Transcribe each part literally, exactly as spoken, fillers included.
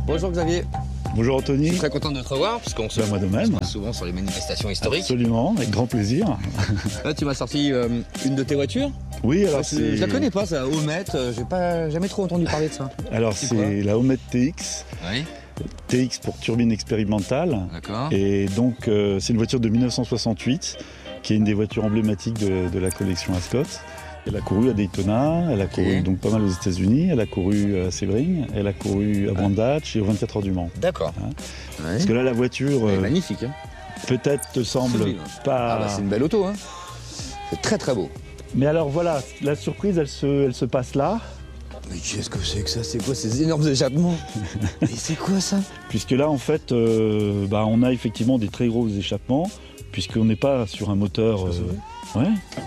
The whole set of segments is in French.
Bonjour Xavier. Bonjour Anthony. Je suis très content de te revoir, puisqu'on se Ben, moi de même. voit souvent sur les manifestations historiques. Absolument, avec grand plaisir. Là, tu m'as sorti euh, une de tes voitures. Oui, alors je, c'est... je la connais pas, ça, Homet, euh, j'ai pas jamais trop entendu parler de ça. Alors C'est c'est la Homet T X. Oui. T X pour turbine expérimentale. D'accord. Et donc euh, c'est une voiture de mille neuf cent soixante-huit, qui est une des voitures emblématiques de, de la collection Ascot. Elle a couru à Daytona, elle a Ok. couru donc pas mal aux États-Unis, elle a couru à Sebring, elle a couru à Brandach et aux vingt-quatre heures du Mans. D'accord. Hein. Ouais. Parce que là la voiture Elle est euh, magnifique. Hein. peut-être te semble Sublime. pas... Ah bah, c'est une belle auto. Hein. C'est très très beau. Mais alors voilà, la surprise elle se, elle se passe là. Mais qu'est-ce que c'est que ça? C'est quoi ces énormes échappements? Mais c'est quoi ça? Puisque là, en fait, euh, bah, on a effectivement des très gros échappements, puisqu'on n'est pas sur un moteur. euh, ouais.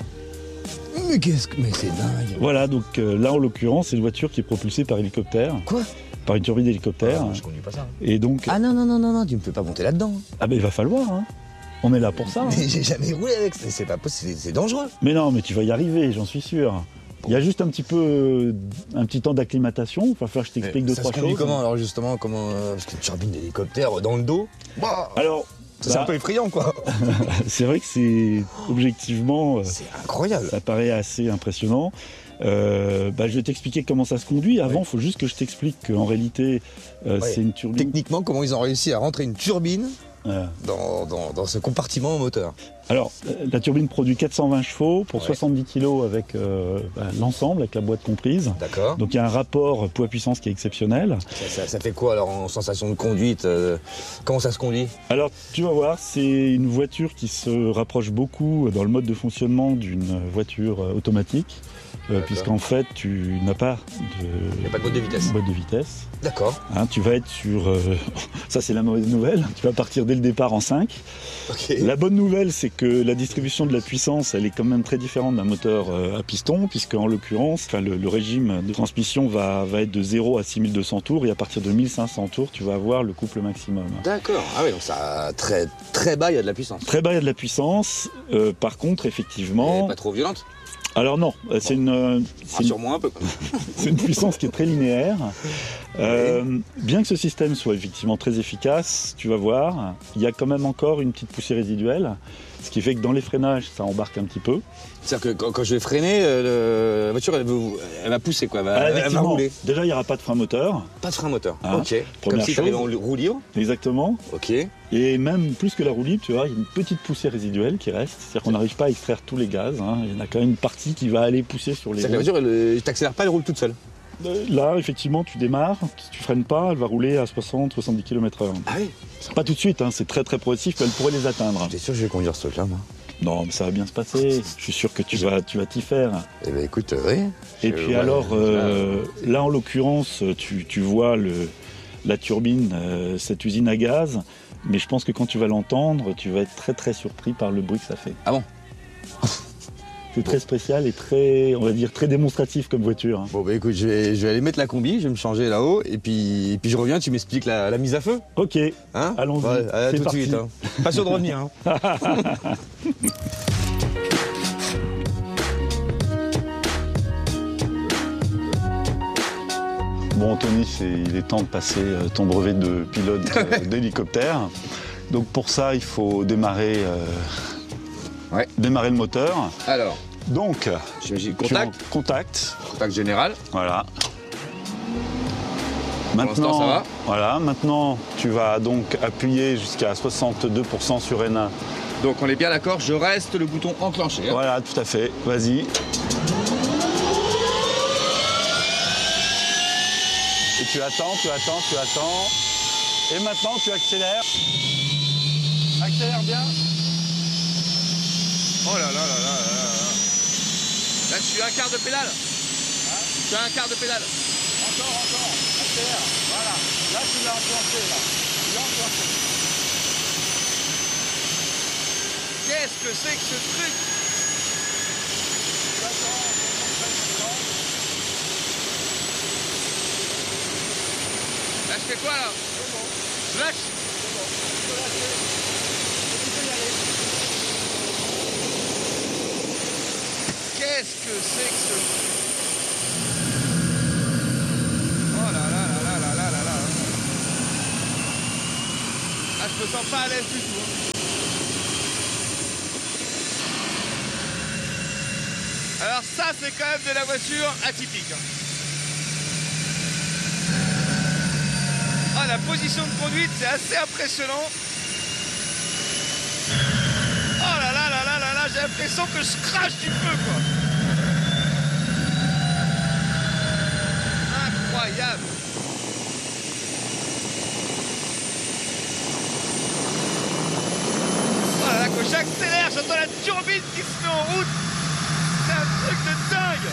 Mais qu'est-ce que... Mais c'est dingue. Voilà, donc euh, là, en l'occurrence, c'est une voiture qui est propulsée par hélicoptère, Quoi? par une turbine d'hélicoptère. Ah, je conduis pas ça. Et donc, ah, Ah non, non, non, non, non, tu me fais pas monter là-dedans. ben il va falloir, hein. On est là pour ça. Hein. Mais j'ai jamais roulé avec ça. C'est pas possible, c'est dangereux. Mais non, mais tu vas y arriver, j'en suis sûr. Il y a juste un petit peu, euh, un petit temps d'acclimatation. Il va falloir que je t'explique deux, ça trois se conduit choses. comment alors justement comment, euh, parce qu'une turbine d'hélicoptère dans le dos, bah, Alors, c'est bah, un peu effrayant quoi. c'est vrai que c'est objectivement. euh, C'est incroyable. Ça paraît assez impressionnant. Euh, bah, je vais t'expliquer comment ça se conduit. Avant, il faut juste que je t'explique qu'en réalité, euh, Ouais. c'est une turbine. Techniquement, comment ils ont réussi à rentrer une turbine Euh, dans, dans, dans ce compartiment moteur? alors, euh, la turbine produit quatre cent vingt chevaux pour Ouais. soixante-dix kilos avec euh, bah, l'ensemble, avec la boîte comprise. D'accord. Donc il y a un rapport poids-puissance qui est exceptionnel. Ça, ça- ça fait quoi alors en sensation de conduite euh, Comment ça se conduit? Alors, tu vas voir, c'est une voiture qui se rapproche beaucoup dans le mode de fonctionnement d'une voiture euh, automatique, euh, D'accord. puisqu'en fait, tu n'as pas de, Il n'y a pas de boîte de vitesse. boîte de vitesse. D'accord. Hein, tu vas être sur... euh, ça, c'est la mauvaise nouvelle. Tu vas partir dès le départ en cinq. Ok. La bonne nouvelle, c'est que la distribution de la puissance, elle est quand même très différente d'un moteur euh, à piston, puisque en l'occurrence, enfin, le, le régime de transmission va, va être de zéro à six mille deux cents tours, et à partir de mille cinq cents tours, tu vas avoir le couple maximum. D'accord. Ah oui, donc ça très très bas, il y a de la puissance. Très bas, il y a de la puissance. Euh, par contre, Elle effectivement... est pas trop violente. Alors non, euh, c'est une, euh, c'est une, Rassure-moi un peu. Quoi. c'est une puissance qui est très linéaire. Euh, bien que ce système soit effectivement très efficace, tu vas voir, il y a quand même encore une petite poussée résiduelle, ce qui fait que dans les freinages, ça embarque un petit peu. C'est-à-dire que quand, quand je vais freiner, euh, le- la voiture elle, veut- elle va pousser quoi, elle va, Ah, elle va effectivement, rouler. déjà, il n'y aura pas de frein moteur, Pas de frein moteur. Ah, ok. Comme première si tu avais chose. en roue libre. exactement. Ok. Et même plus que la roue libre, tu vois, il y a une petite poussée résiduelle qui reste. C'est-à-dire qu'on n'arrive pas à extraire tous les gaz. Hein. Il y en a quand même une partie qui va aller pousser sur les C'est-à-dire que la roues. voiture, elle, t'accélères pas, elle roule toute seule. Euh, Là, effectivement, tu démarres, si tu freines pas, elle va rouler à soixante à soixante-dix kilomètres heure. Ah oui. Pas tout de suite, hein, c'est très très progressif, mais elle pourrait les atteindre. T'es sûr que je vais conduire ce truc-là, moi? Non, mais ça va bien se passer. Je suis sûr que tu vas, tu vas t'y faire. Eh ben écoute, euh, oui. Et Je- puis ouais, alors, euh, là, là en l'occurrence, tu, tu vois le, la turbine, euh, cette usine à gaz, mais je pense que quand tu vas l'entendre, tu vas être très très surpris par le bruit que ça fait. Ah bon? C'est très spécial et très, on va dire, très démonstratif comme voiture. Hein. Bon bah écoute, je vais, je vais aller mettre la combi, je vais me changer là-haut, et puis, et puis je reviens, tu m'expliques la, la mise à feu. Ok, Hein? Allons-y, Ouais, à c'est tout de parti. suite. Hein. Pas sûr de revenir. Hein. Bon Anthony, c'est- il est temps de passer euh, ton brevet de pilote euh, d'hélicoptère. Donc pour ça, il faut démarrer, euh, Ouais. démarrer le moteur. Alors, Donc, j'imagine tu contact, en- contact, contact général. voilà. l'instant, ça va. Voilà, maintenant tu vas donc appuyer jusqu'à soixante-deux pour cent sur N un. Donc on est bien d'accord, je reste le bouton enclenché. Hein. Voilà, tout à fait. Vas-y. Et tu attends, tu attends, tu attends. Et maintenant tu accélères. Accélère bien. Oh là là là là là là là. Là je suis à un quart de pédale. Je suis à un quart de pédale. Encore, encore. Accélère. Voilà. Là tu l'as enclenché là. Tu l'as enclenché. Qu'est-ce que c'est que ce truc? Tu attends, tu attends. Là je fais quoi là? Je lâche. Qu'est-ce que c'est que ce... Oh là là là là là là là là. je me sens pas à l'aise du tout. Hein. Alors ça, c'est quand même de la voiture atypique. Hein. Ah, la position de conduite, c'est assez impressionnant. Oh là là là là là là, j'ai l'impression que je crache du feu, quoi. Incroyable. Oh là là, quand j'accélère, j'entends la turbine qui se met en route. C'est un truc de dingue.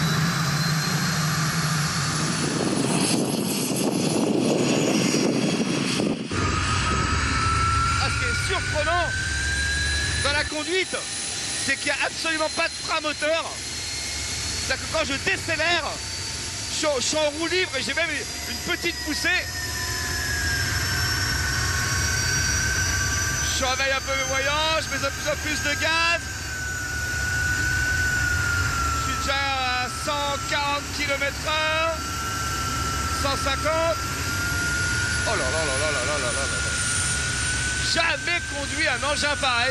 Ah, ce qui est surprenant dans la conduite, c'est qu'il n'y a absolument pas de frein moteur. C'est-à-dire que quand je décélère, je suis, en, je suis en roue libre et j'ai même une petite poussée. Je surveille un peu mes voyants, je mets de plus en plus de gaz. Je suis déjà à cent quarante kilomètres heure, cent cinquante. Oh là là là là là là là là là. Jamais conduit un engin pareil.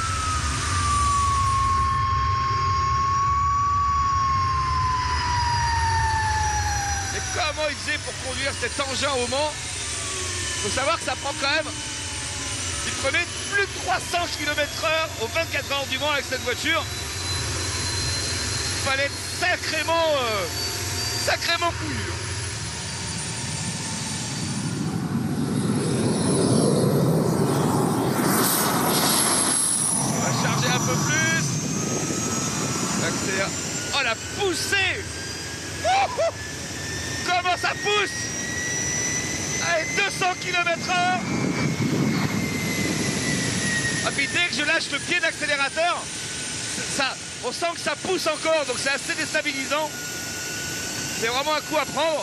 Mais comment il faisait pour conduire cet engin au Mans? Il faut savoir que ça prend quand même... Il prenait plus de trois cents kilomètres heure aux vingt-quatre heures du Mans avec cette voiture. Il fallait être sacrément... Euh, sacrément couillu. Un peu plus. Accélère. Oh la poussée. Wouhou. Comment ça pousse. Allez, deux cents kilomètres heure. Ah, puis dès que je lâche le pied d'accélérateur, ça, on sent que ça pousse encore, donc c'est assez déstabilisant. C'est vraiment un coup à prendre.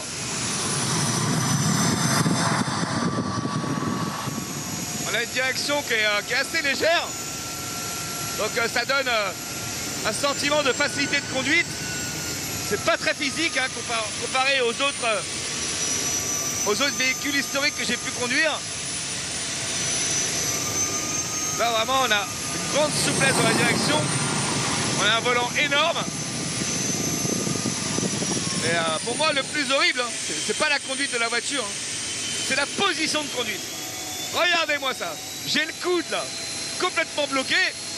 On a une direction qui est, euh, qui est assez légère. Donc euh, ça donne euh, un sentiment de facilité de conduite. C'est pas très physique hein, compar comparé aux autres, euh, aux autres véhicules historiques que j'ai pu conduire. Là vraiment on a une grande souplesse dans la direction. On a un volant énorme. Et euh, pour moi le plus horrible, hein, c'est pas la conduite de la voiture, hein, c'est la position de conduite. Regardez-moi ça. J'ai le coude là, complètement bloqué.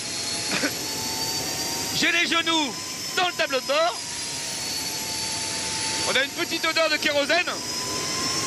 J'ai les genoux dans le tableau de bord. On a une petite odeur de kérosène.